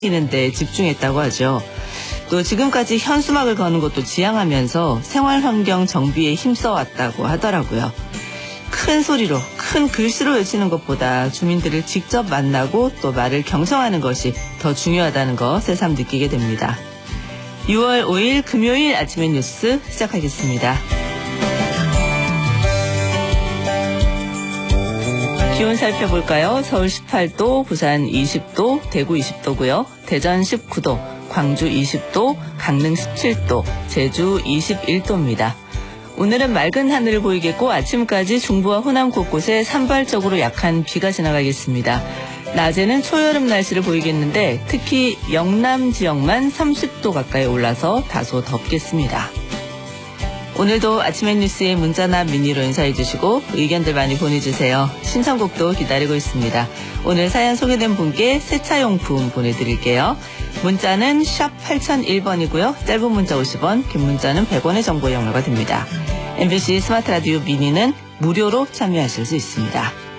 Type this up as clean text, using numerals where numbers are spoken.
데 집중했다고 하죠. 또 지금까지 현수막을 거는 것도 지양하면서 생활환경 정비에 힘써왔다고 하더라고요. 큰 소리로, 큰 글씨로 외치는 것보다 주민들을 직접 만나고 또 말을 경청하는 것이 더 중요하다는 거 새삼 느끼게 됩니다. 6월 5일 금요일 아침의 뉴스 시작하겠습니다. 기온 살펴볼까요? 서울 18도, 부산 20도, 대구 20도고요. 대전 19도, 광주 20도, 강릉 17도, 제주 21도입니다. 오늘은 맑은 하늘을 보이겠고 아침까지 중부와 호남 곳곳에 산발적으로 약한 비가 지나가겠습니다. 낮에는 초여름 날씨를 보이겠는데 특히 영남 지역만 30도 가까이 올라서 다소 덥겠습니다. 오늘도 아침의 뉴스에 문자나 미니로 인사해 주시고 의견들 많이 보내주세요. 신청곡도 기다리고 있습니다. 오늘 사연 소개된 분께 세차용품 보내드릴게요. 문자는 샵 8001번이고요. 짧은 문자 50원, 긴 문자는 100원의 정보 이용료가 됩니다. MBC 스마트 라디오 미니는 무료로 참여하실 수 있습니다.